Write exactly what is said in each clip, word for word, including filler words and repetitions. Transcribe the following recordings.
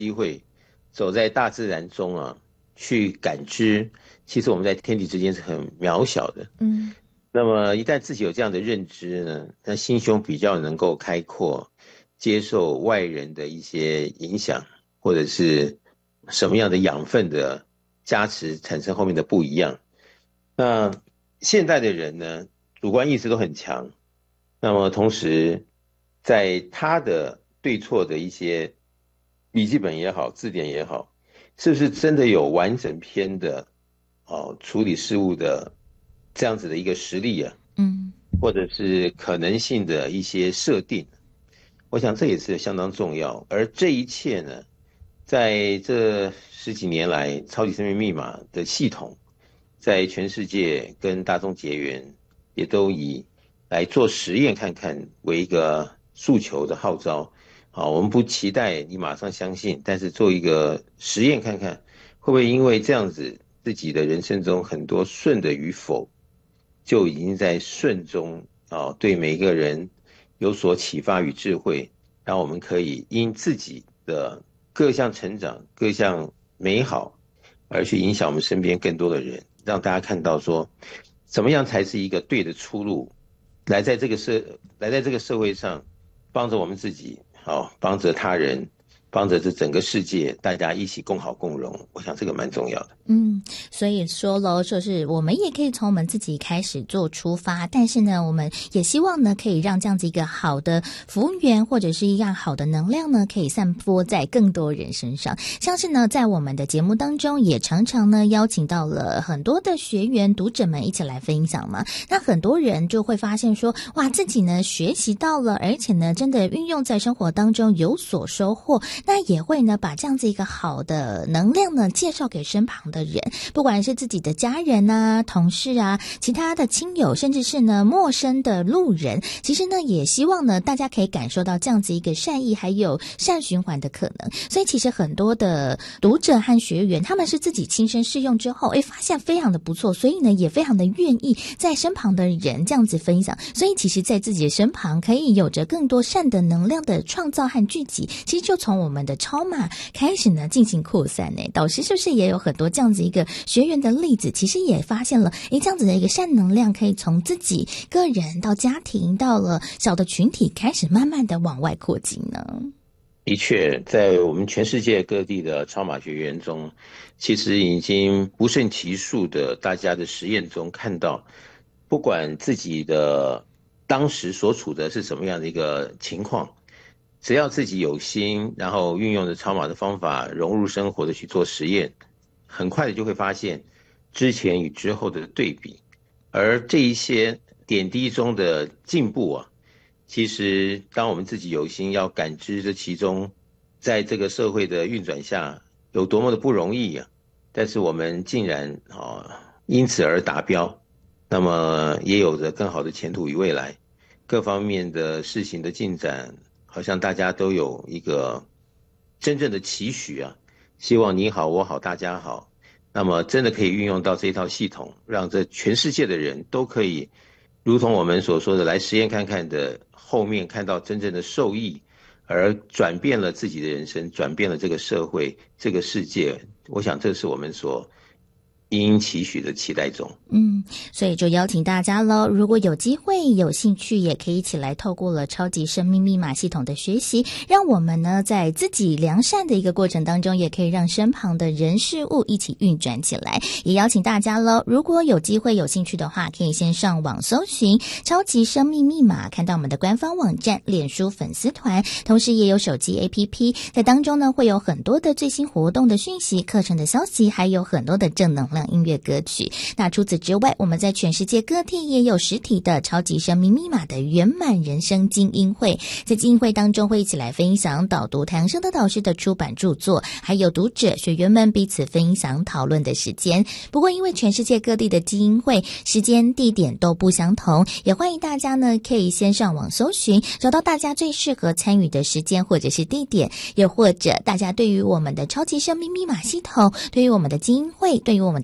机会走在大自然中啊，去感知其实我们在天地之间是很渺小的。 嗯， 那么一旦自己有这样的认知呢，那心胸比较能够开阔，接受外人的一些影响，或者是什么样的养分的加持，产生后面的不一样。那现代的人呢，主观意识都很强，那么同时在他的对错的一些笔记本也好，字典也好，是不是真的有完整篇的哦处理事物的这样子的一个实力啊？ 嗯， 或者是可能性的一些设定，我想这也是相当重要。而这一切呢，在这十几年来，超级生命密码的系统在全世界跟大众结缘，也都以来做实验看看为一个诉求的号召。好，我们不期待你马上相信，但是做一个实验看看，会不会因为这样子自己的人生中很多顺的与否，就已经在顺中啊，对每一个人有所启发与智慧，让我们可以因自己的各项成长、各项美好，而去影响我们身边更多的人，让大家看到说，怎么样才是一个对的出路，来在这个社来在这个社会上，帮着我们自己，好，帮着他人，帮着这整个世界，大家一起共好共荣。我想这个蛮重要的。 嗯，所以说咯，就是我们也可以从我们自己开始做出发，但是呢，我们也希望呢，可以让这样子一个好的服务员或者是一样好的能量呢，可以散播在更多人身上。像是呢，在我们的节目当中，也常常呢邀请到了很多的学员、读者们一起来分享嘛。那很多人就会发现说，哇，自己呢学习到了，而且呢，真的运用在生活当中有所收获。那也会呢把这样子一个好的能量呢介绍给身旁的人，不管是自己的家人啊、同事啊、其他的亲友，甚至是呢陌生的路人，其实呢也希望呢大家可以感受到这样子一个善意还有善循环的可能。所以其实很多的读者和学员，他们是自己亲身试用之后，诶发现非常的不错，所以呢也非常的愿意在身旁的人这样子分享。所以其实在自己的身旁可以有着更多善的能量的创造和聚集，其实就从我们的超码开始呢进行扩散呢。导师是不是也有很多这样子一个学员的例子，其实也发现了诶这样子的一个善能量可以从自己个人到家庭到了小的群体开始慢慢的往外扩进呢？ 的确，在我们全世界各地的超码学员中，其实已经不胜其数的大家的实验中看到，不管自己的当时所处的是什么样的一个情况，只要自己有心，然后运用着超码的方法融入生活的去做实验，很快的就会发现之前与之后的对比。而这一些点滴中的进步啊，其实当我们自己有心要感知这其中，在这个社会的运转下有多么的不容易啊，但是我们竟然啊因此而达标，那么也有着更好的前途与未来，各方面的事情的进展，好像大家都有一个真正的期许啊，希望你好我好大家好，那么真的可以运用到这一套系统，让这全世界的人都可以如同我们所说的来实验看看的后面看到真正的受益，而转变了自己的人生，转变了这个社会这个世界。我想这是我们所殷期许的期待中。 嗯，所以就邀请大家咯，如果有机会有兴趣，也可以一起来透过了超级生命密码系统的学习，让我们呢在自己良善的一个过程当中，也可以让身旁的人事物一起运转起来。也邀请大家咯，如果有机会有兴趣的话，可以先上网搜寻超级生命密码，看到我们的官方网站、脸书粉丝团，同时也有手机 A P P， 在当中呢会有很多的最新活动的讯息、课程的消息，还有很多的正能量音乐歌曲。那除此之外，我们在全世界各地也有实体的超级生命密码的圆满人生精英会，在精英会当中会一起来分享导读太阳升的导师的出版著作，还有读者学员们彼此分享讨论的时间。不过因为全世界各地的精英会时间地点都不相同，也欢迎大家呢可以先上网搜寻，找到大家最适合参与的时间或者是地点，又或者大家对于我们的超级生命密码系统，对于我们的精英会，对于我们的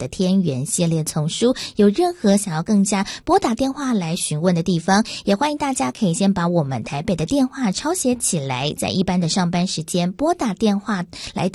的天元系列丛书。有任何想要更加拨打电话来询问的地方，也欢迎大家可以先把我们台北的电话抄写起来，在一般的上班时间拨打电话来